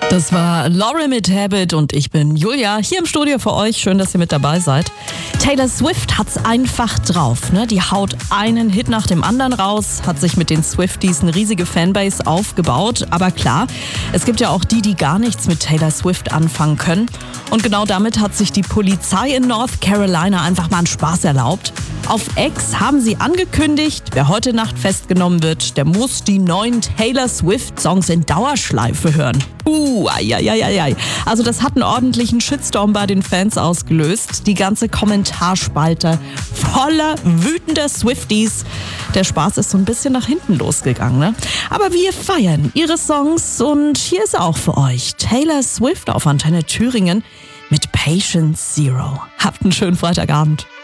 Das war Laurel mit Habit und ich bin Julia, hier im Studio für euch. Schön, dass ihr mit dabei seid. Taylor Swift hat's einfach drauf, ne? Die haut einen Hit nach dem anderen raus, hat sich mit den Swifties eine riesige Fanbase aufgebaut. Aber klar, es gibt ja auch die gar nichts mit Taylor Swift anfangen können. Und genau damit hat sich die Polizei in North Carolina einfach mal einen Spaß erlaubt. Auf X haben sie angekündigt, wer heute Nacht festgenommen wird, der muss die neuen Taylor Swift-Songs in Dauerschleife hören. Ai. Also das hat einen ordentlichen Shitstorm bei den Fans ausgelöst. Die ganze Kommentarspalte voller wütender Swifties. Der Spaß ist so ein bisschen nach hinten losgegangen, ne? Aber wir feiern ihre Songs und hier ist auch für euch Taylor Swift auf Antenne Thüringen mit Patient Zero. Habt einen schönen Freitagabend.